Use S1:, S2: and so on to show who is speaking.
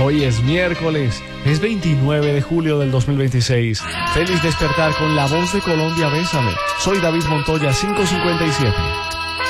S1: Hoy es miércoles, es 29 de julio del 2026. Feliz despertar con la voz de Colombia, bésame. Soy David Montoya, 557.